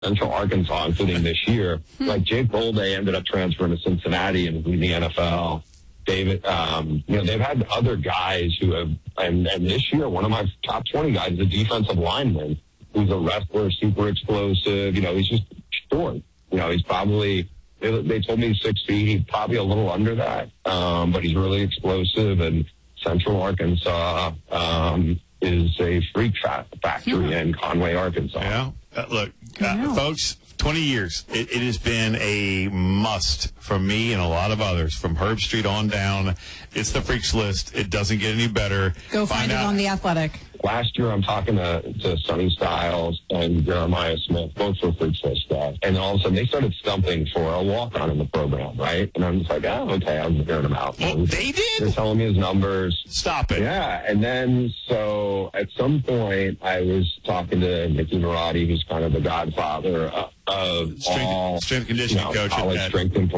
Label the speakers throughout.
Speaker 1: Central Arkansas, including this year. Like Jake Bolday ended up transferring to Cincinnati and in the NFL. David, they've had other guys who have, and this year, one of my top 20 guys is a defensive lineman who's a wrestler, super explosive. He's just short. He's probably, they told me 6 feet. He's probably a little under that, but he's really explosive. And Central Arkansas is a freak factory in Conway, Arkansas.
Speaker 2: Yeah. Look, folks, 20 years. It has been a must for me and a lot of others, from Herb Street on down. It's the Freaks List. It doesn't get any better.
Speaker 3: Go find it on The Athletic.
Speaker 1: Last year, I'm talking to Sonny Styles and Jeremiah Smith, both for Freaks List stuff. And all of a sudden, they started stumping for a walk-on in the program, right? And I'm just like, okay, I'm hearing him out.
Speaker 2: Oh, they did?
Speaker 1: They're telling me his numbers.
Speaker 2: Stop it.
Speaker 1: Yeah, and then, so at some point, I was talking to Mickey Marotti, who's kind of the godfather of
Speaker 2: strength conditioning coach.
Speaker 1: College strength and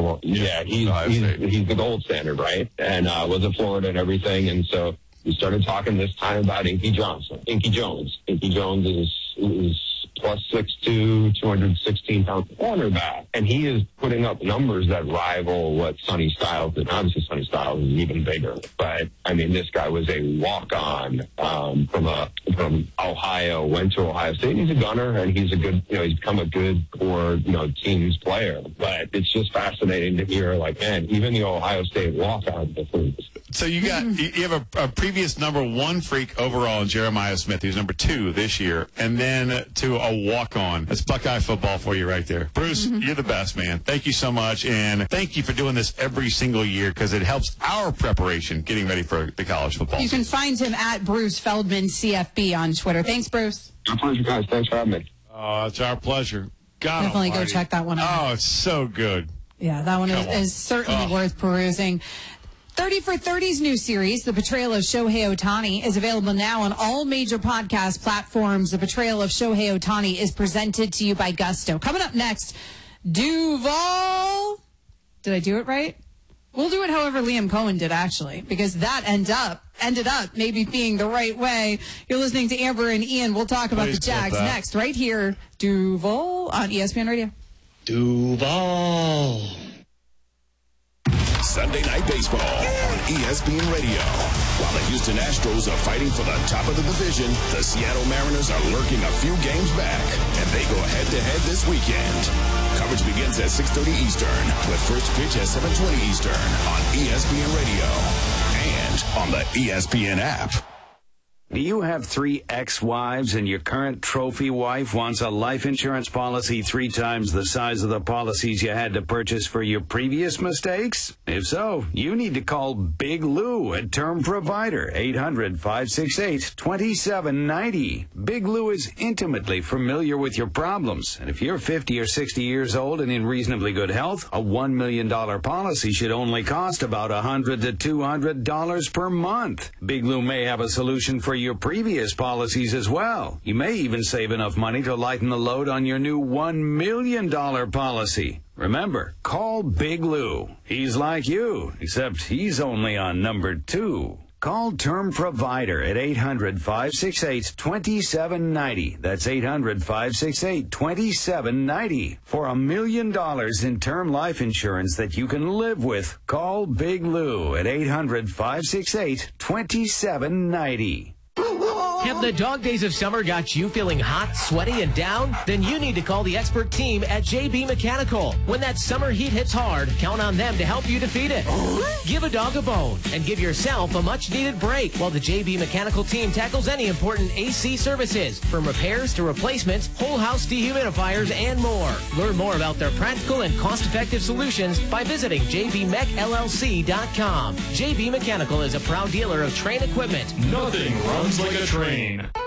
Speaker 1: he's the gold standard, right? And was at Florida and everything, and so we started talking this time about Inky Jones. Inky Jones is plus 6'2", 216-pound cornerback. And he is putting up numbers that rival what Sonny Styles did. Obviously, Sonny Styles is even bigger. But, this guy was a walk-on from Ohio, went to Ohio State. He's a gunner, and he's a good, he's become a good core, teams player. But it's just fascinating to hear, even the Ohio State walk-on.
Speaker 2: So you have a previous number 1 freak overall in Jeremiah Smith. He was number 2 this year. And then to a walk-on. That's Buckeye football for you right there. Bruce, you're the best, man. Thank you so much. And thank you for doing this every single year, because it helps our preparation getting ready for the college football season.
Speaker 3: You can find him at Bruce Feldman CFB on Twitter. Thanks, Bruce.
Speaker 1: My pleasure, guys. Thanks for having me.
Speaker 2: It's our pleasure. God
Speaker 3: Definitely
Speaker 2: almighty.
Speaker 3: Go check that one out.
Speaker 2: Oh, it's so good.
Speaker 3: Yeah, that one is certainly worth perusing. 30 for 30's new series, The Betrayal of Shohei Ohtani, is available now on all major podcast platforms. The Betrayal of Shohei Ohtani is presented to you by Gusto. Coming up next, Duval. Did I do it right? We'll do it however Liam Cohen did, actually, because that ended up maybe being the right way. You're listening to Amber and Ian. We'll talk about the Jags next, right here. Duval on ESPN Radio.
Speaker 4: Duval. Sunday Night Baseball on ESPN Radio. While the Houston Astros are fighting for the top of the division, the Seattle Mariners are lurking a few games back, and they go head-to-head this weekend. Coverage begins at 6:30 Eastern, with first pitch at 7:20 Eastern on ESPN Radio and on the ESPN app.
Speaker 5: Do you have 3 ex-wives and your current trophy wife wants a life insurance policy 3 times the size of the policies you had to purchase for your previous mistakes? If so, you need to call Big Lou at Term Provider, 800-568-2790. Big Lou is intimately familiar with your problems, and if you're 50 or 60 years old and in reasonably good health, a $1 million policy should only cost about $100 to $200 per month. Big Lou may have a solution for your previous policies as well. You may even save enough money to lighten the load on your new $1 million policy. Remember, call Big Lou. He's like you, except he's only on number 2. Call Term Provider at 800-568-2790. That's 800-568-2790. For $1 million in term life insurance that you can live with, call Big Lou at 800-568-2790.
Speaker 6: Have the dog days of summer got you feeling hot, sweaty, and down? Then you need to call the expert team at JB Mechanical. When that summer heat hits hard, count on them to help you defeat it. Give a dog a bone and give yourself a much-needed break while the JB Mechanical team tackles any important AC services, from repairs to replacements, whole house dehumidifiers, and more. Learn more about their practical and cost-effective solutions by visiting jbmechllc.com. JB Mechanical is a proud dealer of Train equipment.
Speaker 7: Nothing runs like a train.